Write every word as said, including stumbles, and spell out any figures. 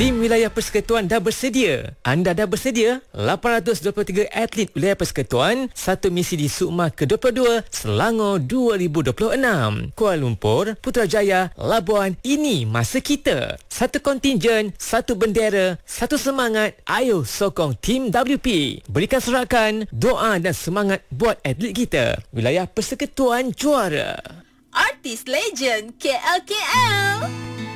Tim wilayah persekutuan dah bersedia. Anda dah bersedia? lapan ratus dua puluh tiga atlet wilayah persekutuan, satu misi di SUKMA ke dua puluh dua Selangor dua ribu dua puluh enam. Kuala Lumpur, Putrajaya, Labuan, ini masa kita. Satu kontingen, satu bendera, satu semangat. Ayo sokong tim W P. Berikan sorakan, doa dan semangat buat atlet kita. Wilayah persekutuan juara. Artis legend K L K L.